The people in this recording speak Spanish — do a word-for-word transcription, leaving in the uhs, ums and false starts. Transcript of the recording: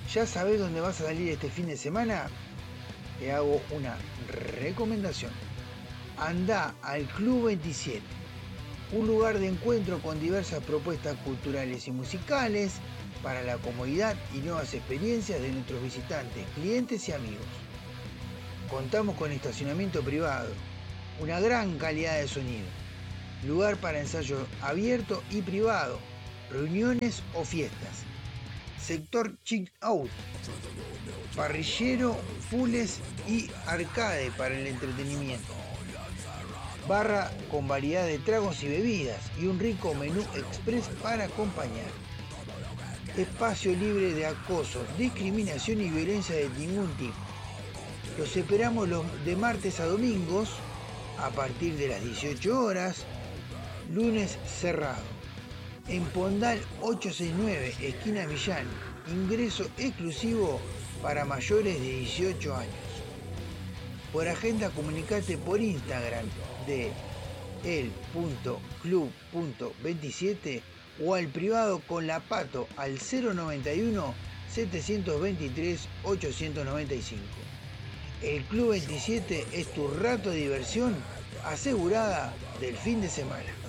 ¿Ya sabés dónde vas a salir este fin de semana? Te hago una recomendación. Andá al Club veintisiete, un lugar de encuentro con diversas propuestas culturales y musicales para la comodidad y nuevas experiencias de nuestros visitantes, clientes y amigos. Contamos con estacionamiento privado, una gran calidad de sonido, lugar para ensayo abierto y privado, reuniones o fiestas, sector chill out, parrillero, pools y arcade para el entretenimiento, barra con variedad de tragos y bebidas y un rico menú express para acompañar. Espacio libre de acoso, discriminación y violencia de ningún tipo. Los esperamos los de martes a domingos a partir de las dieciocho horas, lunes cerrado. En Pondal ochocientos sesenta y nueve, esquina Millán, ingreso exclusivo para mayores de dieciocho años. Por agenda comunicate por Instagram de el punto club punto veintisiete o al privado con la Pato al cero noventa y uno, setecientos veintitrés, ochocientos noventa y cinco. El Club veintisiete es tu rato de diversión asegurada del fin de semana.